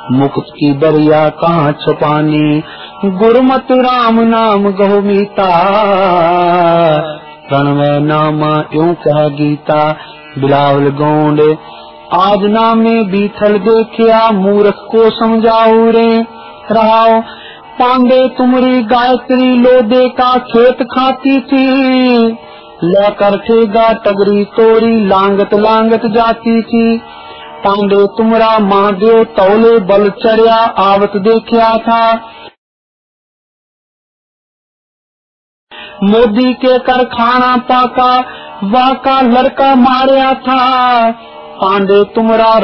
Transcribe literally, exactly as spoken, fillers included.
मुकुट की दरिया कहाँ छुपानी, गुरुमत राम नाम गहो मीता, प्रणवय नामा यूं कह गीता। बिलावल गोंड आज नामे बीथल देखिया, मूर्ख को समझाऊ रे राव। पांडे तुमरी गायत्री लोदे का खेत खाती थी, लेकर ठेगा टगरी तोरी लांगत लांगत जाती थी। पांडे तुमरा महादेव तौले बल चढ़िया आवत देखिया था, मोदी के कारखाना पाका वाका लड़का मारिया था। पांडे तुमरा